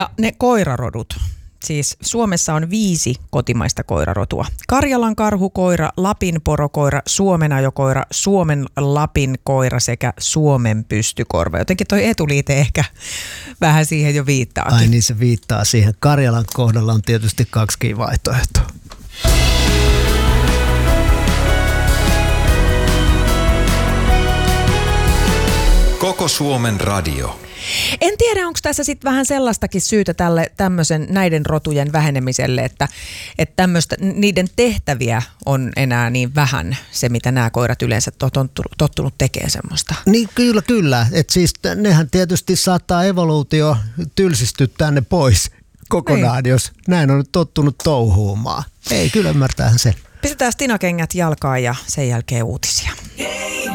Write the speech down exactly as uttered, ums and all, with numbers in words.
Ja ne koirarodut. Siis Suomessa on viisi kotimaista koirarotua. Karjalan karhukoira, Lapin porokoira, Suomen ajokoira, Suomen Lapin koira sekä Suomen pystykorva. Jotenkin toi etuliite ehkä vähän siihen jo viittaakin. Ai niin, se viittaa siihen. Karjalan kohdalla on tietysti kaksikin vaihtoehtoa. Koko Suomen radio. En tiedä, onko tässä sitten vähän sellaistakin syytä tälle tämmöisen näiden rotujen vähenemiselle, että, että tämmöistä, niiden tehtäviä on enää niin vähän se, mitä nämä koirat yleensä tottunut, tottunut tekee semmoista. Niin kyllä, kyllä. Että siis nehän tietysti saattaa evoluutio tylsistyttää ne pois kokonaan, ei. Jos näin on tottunut touhuumaan. Ei, kyllä ymmärtäähän sen. Pistetään Stina kengät jalkaan ja sen jälkeen uutisia.